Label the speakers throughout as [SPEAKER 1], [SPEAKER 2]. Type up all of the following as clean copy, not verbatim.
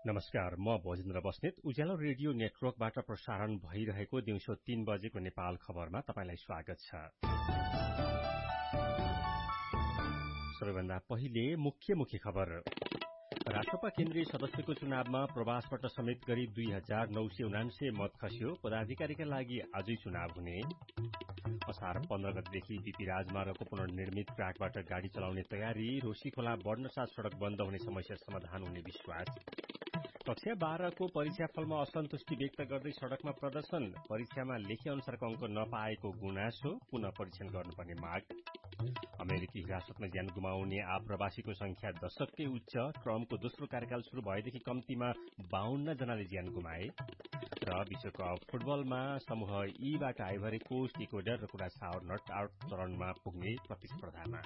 [SPEAKER 1] नमस्कार, म भोजेन्द्र बस्नेत उज्यालो रेडियो नेटवर्कबाट प्रसारण भइरहेको दिउँसो 3 बजेको नेपाल खबरमा तपाईलाई स्वागत छ। सबैभन्दा पहिले मुख्य खबर। राष्ट्रपा केन्द्रीय सदस्यको चुनावमा प्रवासबाट समेत गरी 2979 मत खस्यो। पदाधिकारीका लागि आजै चुनाव हुने। असार 15 गतेदेखि बीपी राजमार्गको पुनर्निर्मित ट्र्याकबाट गाड़ी चलाउने तयारी। रोशी खोला बढ्नसाथ सड़क बन्द हुने समस्या समाधान हुने विश्वास। कक्षा 12 को परीक्षाफलमा असन्तुष्टि व्यक्त गर्दै सड़कमा प्रदर्शन। परीक्षामा लेखे अनुसारको अंक नपाएको गुनासो, पुनः परीक्षण गर्नुपर्ने माग। अमेरिकी हिरासतमा ज्यान गुमाउने आप्रवासीको संख्या दशककै उच्च। ट्रम्पको दोस्रो कार्यकाल शुरू भएदेखि कम्तीमा 52 जनाले ज्यान गुमाए। र विश्वकप फुटबलमा समूह ईबाट आइभरी कोस्ट, इक्वेडर र कुरासाओ नट आउट चरणमा पुग्ने प्रतिस्पर्धामा।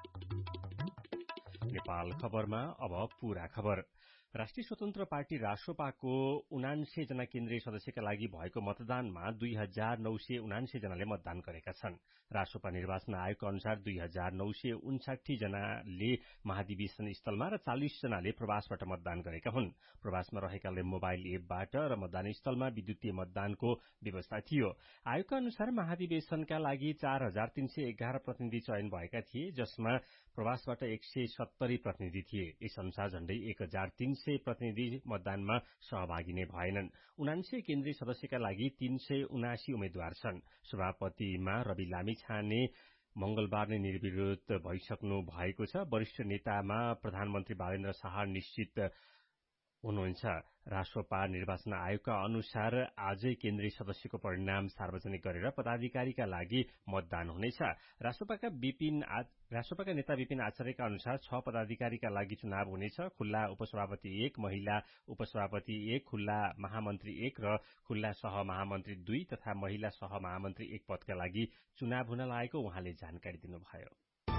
[SPEAKER 1] नेपाल खबरमा अब पूरा खबर। राष्ट्रिय स्वतन्त्र पार्टी रासोपाको 79 जना केन्द्रीय सदस्यका लागि भएको मतदानमा 2979 जनाले मतदान गरेका छन्। रासोपा निर्वाचन आयोगका अनुसार 2959 जनाले महाधिवेशन स्थलमा र 40 जनाले प्रवासबाट मतदान गरेका हुन्। प्रवासमा रहेकाले मोबाइल एपबाट र मतदान स्थलमा विद्युतीय मतदानको व्यवस्था थियो। आयोगका अनुसार महाधिवेशनका लागि 4311 प्रतिनिधि चयन भएका थिए, जसमा प्रवासबाट 170 प्रतिनिधि थिए। यस अनुसार झण्डै 1300 प्रतिनिधि मतदानमा सहभागी नै भएनन्। 79 केन्द्रीय सदस्यका लागि 379 उम्मेद्वार छन्। सभापतिमा रवि लामिछाने मंगलबार नै निर्विरोध भइसक्नु भएको छ। वरिष्ठ नेतामा प्रधानमन्त्री बालेन्द्र शाह निश्चित हुनुहुन्छ। रासोपा निर्वाचन आयोगका अनुसार आजै केन्द्रीय सदस्यको परिणाम सार्वजनिक गरेर पदाधिकारीका लागि मतदान हुनेछ। रासोपाका नेता विपिन आचार्यका अनुसार 6 पदाधिकारीका लागि चुनाव हुनेछ। खुल्ला उपसभापति 1, महिला उपसभापति 1, खुल्ला महामन्त्री 1 र खुल्ला सहमहामन्त्री 2 तथा महिला सहमहामन्त्री 1 पदका लागि चुनाव हुन लागेको उहाँले जानकारी दिनुभयो।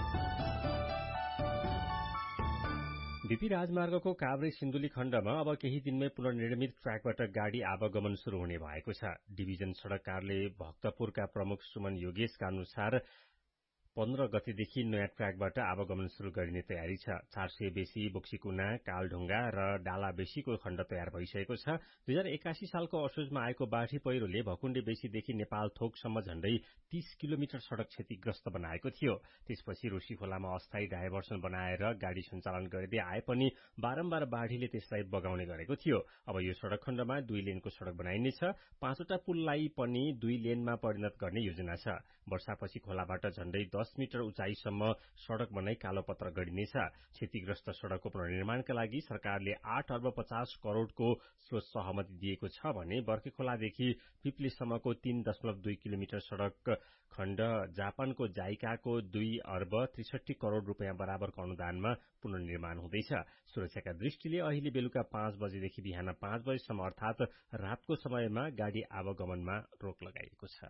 [SPEAKER 1] बीपी राजमार्गको काभ्रे सिन्धुली खण्डमा अब केही दिनमै पुनर्निर्मित ट्र्याकबाट गाड़ी आवागमन शुरू हुने भएको छ। डिभिजन सड़क कार्यालय भक्तपुरका प्रमुख सुमन योगेशका अनुसार 15 गतेदेखि नयाँ ट्र्याकबाट आवागमन शुरू गरिने तयारी छ। 400 बेसी बोक्सीकुना, कालढुङ्गा र डाला बेसीको खण्ड तयार भइसकेको छ। 2081 सालको असोजमा आएको बाढ़ी पहिरोले भकुण्डे बेसीदेखि नेपाल थोकसम्म झण्डै 30 किलोमिटर सड़क क्षतिग्रस्त बनाएको थियो। त्यसपछि रोशी खोलामा अस्थायी डायभर्सन बनाएर गाड़ी सञ्चालन गरिँदै आए पनि बारम्बार बाढ़ीले त्यसलाई बगाउने गरेको थियो। अब यो सड़क खण्डमा 2 लेनको सड़क बनाइनेछ। 5वटा पुललाई पनि 2 लेनमा परिणत गर्ने योजना छ। वर्षापछि खोलाबाट झण्डै 10 मिटर उचाइसम्म सड़क बनाई कालोपत्र गरिनेछ। क्षतिग्रस्त सड़कको पुनर्निर्माणका लागि सरकारले 8 अर्ब 50 करोड़को स्रोत सहमति दिएको छ भने बर्के खोलादेखि पिप्लेसम्मको 3.2 किलोमिटर सड़क खण्ड जापानको जाइकाको 2 अर्ब 63 करोड़ रुपियाँ बराबरको अनुदानमा पुनर्निर्माण हुँदैछ। सुरक्षाका दृष्टिले अहिले बेलुका 5 बजेदेखि बिहान 5 बजेसम्म अर्थात रातको समयमा गाड़ी आवागमनमा रोक लगाइएको छ।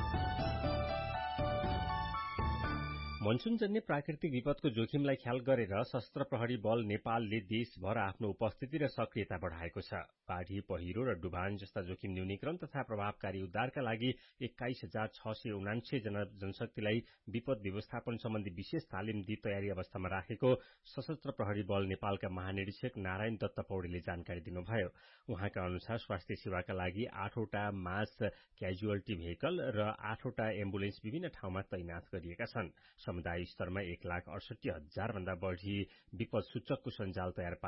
[SPEAKER 1] मनसूनजन्य प्राकृतिक विपदको जोखिमलाई ख्याल गरेर सशस्त्र प्रहरी बल नेपालले देशभर आफ्नो उपस्थिति र सक्रियता बढ़ाएको छ। बाढ़ी, पहिरो र डुबान जस्ता जोखिम न्यूनीकरण तथा प्रभावकारी उद्धारका लागि 21679 जना जनशक्तिलाई विपद व्यवस्थापन सम्बन्धी विशेष तालिम दिई तयारी अवस्थामा राखेको सशस्त्र प्रहरी बल नेपालका महानिरीक्षक नारायण दत्त पौडेलले जानकारी दिनुभयो। उहाँका अनुसार स्वास्थ्य सेवाका लागि 8वटा मास क्याजुअल्टी भेहिकल र 8वटा एम्बुलेन्स विभिन्न ठाउँमा तैनाथ गरिएका छन्। समुदाय स्तरमा 1,68,000 भन्दा बढ़ी विपद सूचकको सञ्जाल तयार